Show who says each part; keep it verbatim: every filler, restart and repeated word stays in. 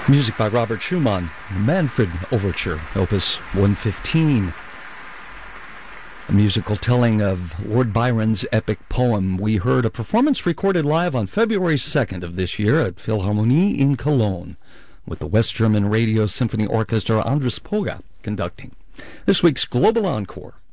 Speaker 1: Music by Robert Schumann, Manfred Overture, Opus one fifteen. A musical telling of Lord Byron's epic poem. We heard a performance recorded live on February second of this year at Philharmonie in Cologne, with the West German Radio Symphony Orchestra Andres Poga conducting. This week's Global Encore